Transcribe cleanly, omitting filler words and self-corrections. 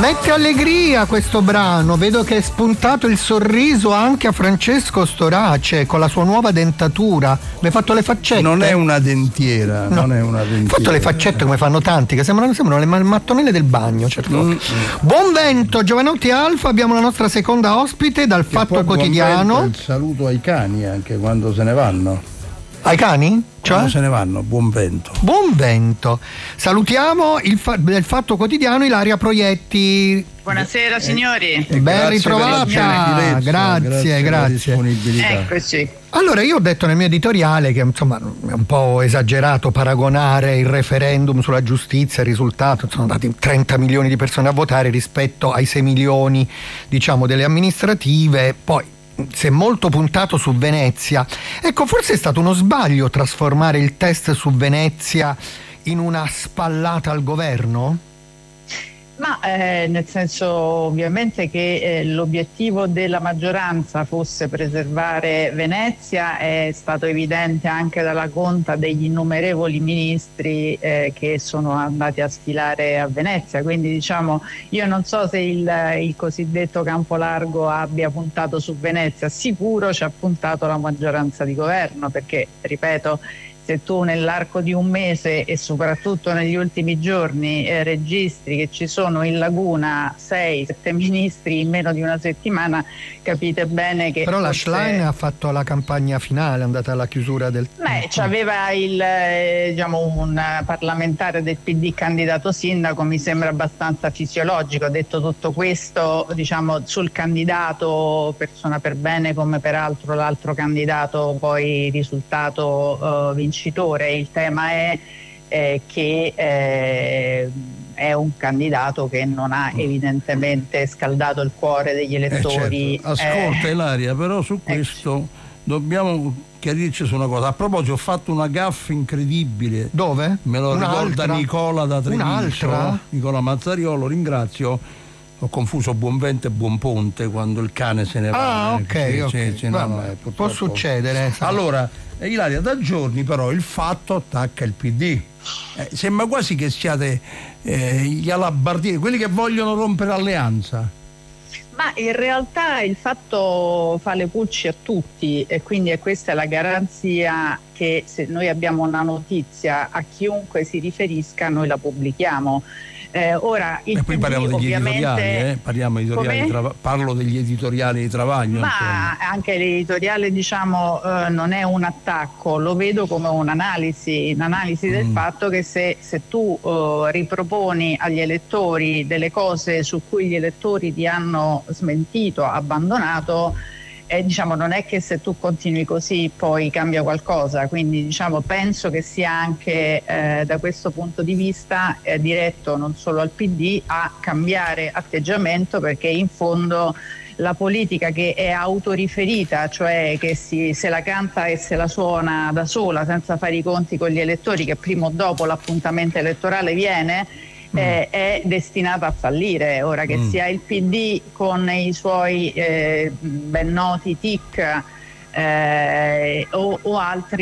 Mette allegria questo brano, vedo che è spuntato il sorriso anche a Francesco Storace con la sua nuova dentatura. Mi hai fatto le faccette? Non è una dentiera, no. Non è una dentiera. Hai fatto le faccette come fanno tanti, che sembrano le mattonelle del bagno certe volte. Buon vento, Giovanotti Alfa, abbiamo la nostra seconda ospite dal Fatto Quotidiano. Il saluto ai cani anche quando se ne vanno. Ai cani? Quando se ne vanno, buon vento. Buon vento. Salutiamo del Fatto Quotidiano Ilaria Proietti. Buonasera signori. Ben ritrovata. Grazie. Per la disponibilità. Eccoci. Allora, io ho detto nel mio editoriale che insomma è un po' esagerato paragonare il referendum sulla giustizia, il risultato, sono andati 30 milioni di persone a votare rispetto ai 6 milioni, diciamo, delle amministrative. Poi si è molto puntato su Venezia. Ecco, forse è stato uno sbaglio trasformare il test su Venezia in una spallata al governo? Ma nel senso, ovviamente, che l'obiettivo della maggioranza fosse preservare Venezia è stato evidente anche dalla conta degli innumerevoli ministri che sono andati a sfilare a Venezia. Quindi diciamo, io non so se il cosiddetto campo largo abbia puntato su Venezia, sicuro ci ha puntato la maggioranza di governo, perché, ripeto, se tu nell'arco di un mese e soprattutto negli ultimi giorni registri che ci sono in laguna 6-7 ministri in meno di una settimana, capite bene che... Però la Schlein ha fatto la campagna finale, è andata alla chiusura del... c'aveva un parlamentare del PD candidato sindaco, mi sembra abbastanza fisiologico. Detto tutto questo, diciamo, sul candidato, persona per bene come peraltro l'altro candidato poi risultato vincitore. Il tema è che è un candidato che non ha evidentemente scaldato il cuore degli elettori. Certo. Ascolta Ilaria, però su questo dobbiamo chiarirci su una cosa. A proposito, ho fatto una gaffa incredibile. Dove? Me lo ricorda Nicola da Treviso. Un'altra? Nicola Mazzariolo, ringrazio. Ho confuso Buonvento e Buonponte quando il cane se ne va. Ok. Può succedere. Allora, Ilaria, da giorni però il Fatto attacca il PD. Sembra quasi che siate gli alabardieri, quelli che vogliono rompere alleanza. Ma in realtà il Fatto fa le pulci a tutti, e quindi questa è la garanzia che se noi abbiamo una notizia, a chiunque si riferisca noi la pubblichiamo. Ora il poi PD, parliamo degli editoriali, parlo degli editoriali di Travaglio. Ma insomma. Anche l'editoriale, diciamo, non è un attacco, lo vedo come un'analisi del fatto che se tu riproponi agli elettori delle cose su cui gli elettori ti hanno smentito, abbandonato, diciamo, non è che se tu continui così poi cambia qualcosa. Quindi diciamo, penso che sia anche da questo punto di vista diretto non solo al PD a cambiare atteggiamento, perché in fondo la politica che è autoriferita, cioè che se la canta e se la suona da sola senza fare i conti con gli elettori, che prima o dopo l'appuntamento elettorale viene, è destinata a fallire. Ora che sia il PD con i suoi ben noti tic o altri